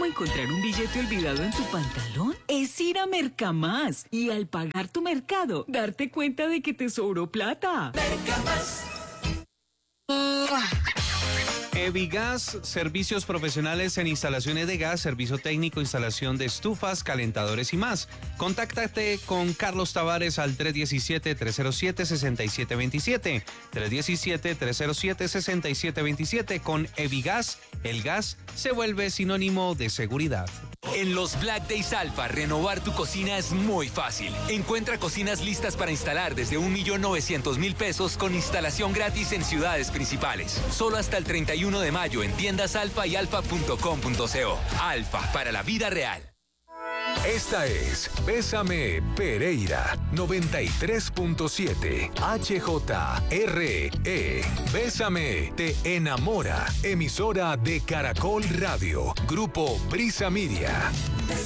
encontrar un billete olvidado en tu pantalón? Es ir a Mercamás y al pagar tu mercado, darte cuenta de que te sobró plata. Mercamás. Evigas, servicios profesionales en instalaciones de gas, servicio técnico, instalación de estufas, calentadores y más. Contáctate con Carlos Tavares al 317-307-6727. 317-307-6727. Con Evigas, el gas se vuelve sinónimo de seguridad. En los Black Days Alfa, renovar tu cocina es muy fácil. Encuentra cocinas listas para instalar desde 1.900.000 pesos con instalación gratis en ciudades principales. Solo hasta el 31 de mayo en tiendas Alfa y alfa.com.co. Alfa, para la vida real. Esta es Bésame Pereira 93.7 HJRE. Bésame te enamora. Emisora de Caracol Radio. Grupo Brisa Media.